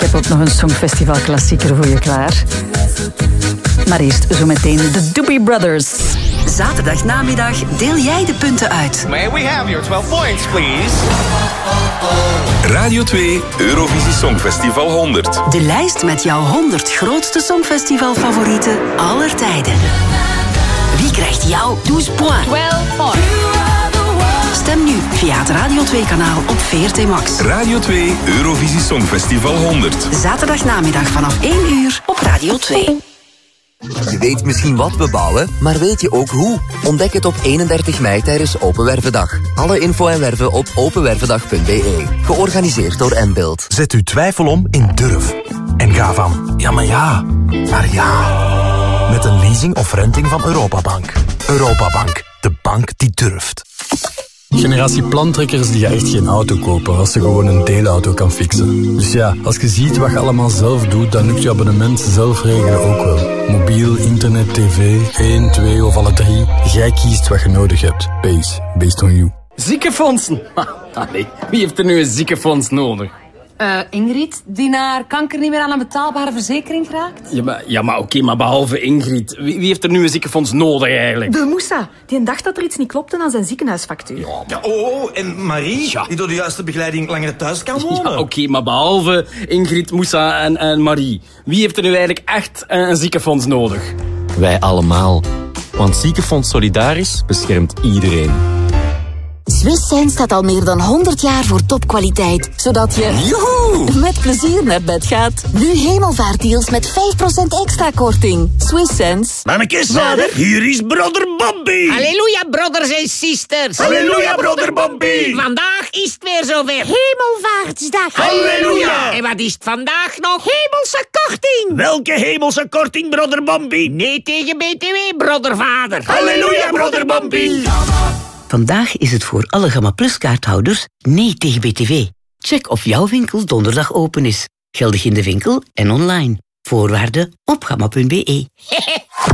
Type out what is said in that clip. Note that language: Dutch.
heb ook nog een Songfestival-klassieker voor je klaar. Maar eerst zometeen de Doobie Brothers. Zaterdagnamiddag deel jij de punten uit. May we have your 12 points, please? Radio 2 Eurovisie Songfestival 100. De lijst met jouw 100 grootste Songfestival-favorieten aller tijden. Wie krijgt jouw 12 points? 12 points. Stem nu via het Radio 2-kanaal op VRT Max. Radio 2 Eurovisie Songfestival 100. Zaterdagnamiddag vanaf 1 uur op Radio 2. Je weet misschien wat we bouwen, maar weet je ook hoe? Ontdek het op 31 mei tijdens Open Wervendag. Alle info en werven op openwervendag.be. Georganiseerd door Nbeeld. Zet uw twijfel om in durf. En ga van ja, maar ja, naar ja. Met een leasing of renting van Europabank. Europabank, de bank die durft. Generatie plantrekkers die echt geen auto kopen als ze gewoon een deelauto kan fixen. Dus ja, als je ziet wat je allemaal zelf doet, dan lukt je abonnement zelf regelen ook wel. Mobiel, internet, tv, 1, 2 of alle 3. Jij kiest wat je nodig hebt. Based on you. Ziekenfondsen. Allee, wie heeft er nu een ziekenfonds nodig? Ingrid, die naar kanker niet meer aan een betaalbare verzekering geraakt? Ja, maar oké, maar behalve Ingrid. Wie heeft er nu een ziekenfonds nodig eigenlijk? De Moussa, die dacht dat er iets niet klopte aan zijn ziekenhuisfactuur. Ja, en Marie, die door de juiste begeleiding langer thuis kan wonen. Ja, oké, maar behalve Ingrid, Moussa en Marie. Wie heeft er nu eigenlijk echt een ziekenfonds nodig? Wij allemaal. Want Ziekenfonds Solidaris beschermt iedereen. Swiss Sense staat al meer dan 100 jaar voor topkwaliteit, zodat je met plezier naar bed gaat. Nu hemelvaartdeals met 5% extra korting. Swiss Sense. Mannekes, vader, hier is broder Bobby. Halleluja, brothers en sisters. Halleluja, broder Bobby. Vandaag is het weer zover. Hemelvaartsdag. Halleluja. En wat is het vandaag nog? Hemelse korting. Welke hemelse korting, broder Bobby? Nee tegen BTW, broder vader. Halleluja, broder Bobby. Vandaag is het voor alle Gamma Plus kaarthouders nee tegen BTW. Check of jouw winkel donderdag open is. Geldig in de winkel en online. Voorwaarden op gamma.be.